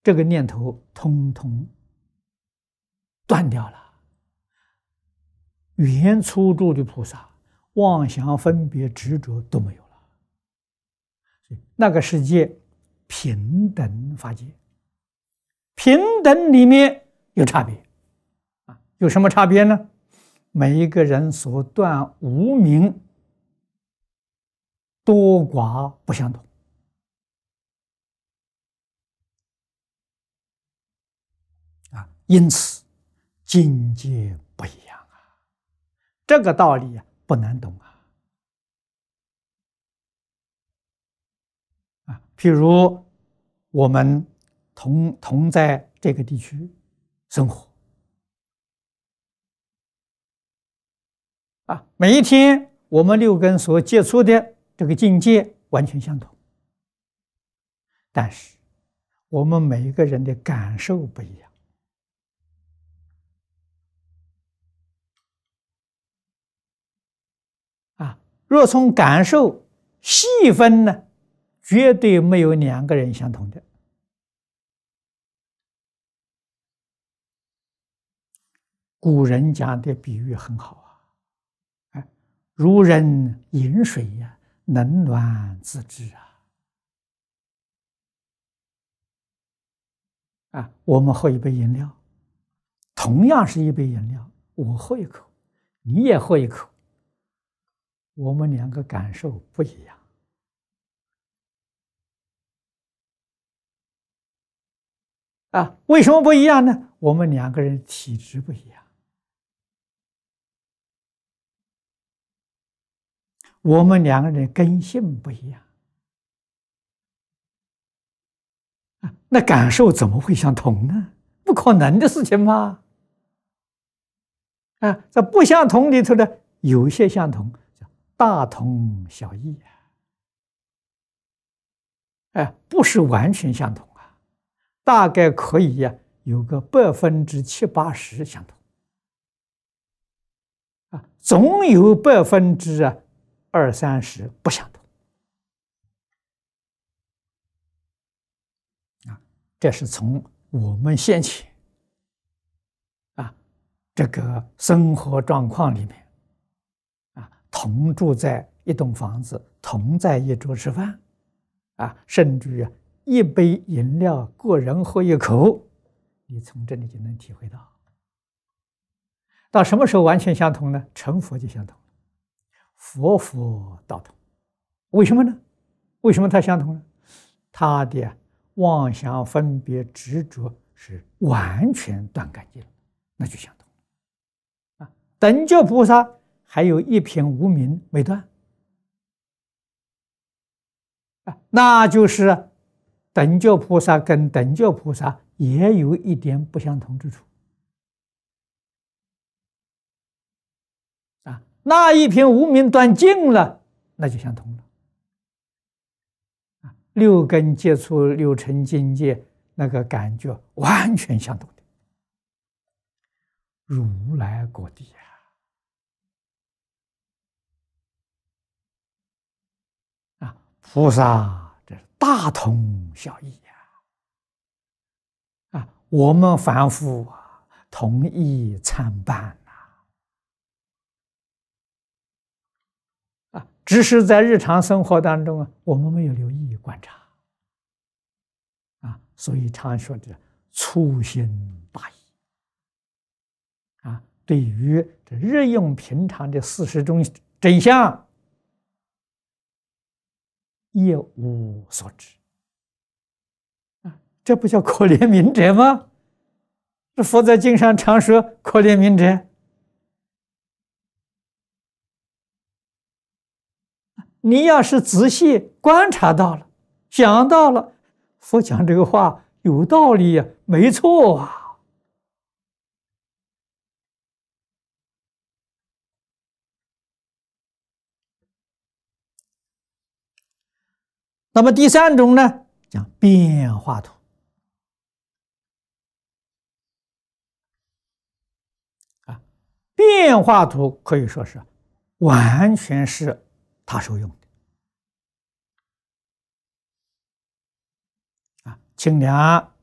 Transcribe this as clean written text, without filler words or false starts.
这个念头通通断掉了。原初住的菩萨，妄想分别执着都没有了。那个世界平等法界，平等里面有差别啊，有什么差别呢？每一个人所断无明多寡不相同啊，因此境界不一样啊。这个道理不难懂啊。譬如我们同在这个地区生活啊，每一天我们六根所接触的这个境界完全相同，但是我们每一个人的感受不一样啊。若从感受细分呢，绝对没有两个人相同的。古人讲的比喻很好啊，如人饮水呀，冷暖自知啊。我们喝一杯饮料，同样是一杯饮料，我喝一口，你也喝一口，我们两个感受不一样啊。为什么不一样呢？我们两个人体质不一样，我们两个人根性不一样啊，那感受怎么会相同呢？不可能的事情嘛！啊，在不相同里头呢，有些相同，叫大同小异啊，不是完全相同啊，大概可以有个70%、80%相同啊，总有20%、30%不相同啊。这是从我们现前啊这个生活状况里面啊，同住在一栋房子，同在一桌吃饭啊，甚至于一杯饮料个人喝一口，你从这里就能体会到。到什么时候完全相同呢？成佛就相同了，佛道同。为什么呢？为什么它相同呢？它的妄想分别执着是完全断干净了，那就相同啊。等觉菩萨还有一品无明没断啊，那就是等觉菩萨跟等觉菩萨也有一点不相同之处啊。那一品无明断尽了，那就相同了啊。六根接触六尘境界，那个感觉完全相同的，如来果地啊！菩萨这是大同小异啊！我们凡夫同一参半啊，只是在日常生活当中我们没有留意观察啊，所以常说的粗心大意啊，对于这日用平常的40种真相一无所知啊，这不叫可怜悯者吗？这佛在经上常说可怜悯者。你要是仔细观察到了，想到了，佛讲这个话有道理呀，没错啊。那么第三种呢，讲变化图啊，变化图可以说是完全是他受用的啊。清凉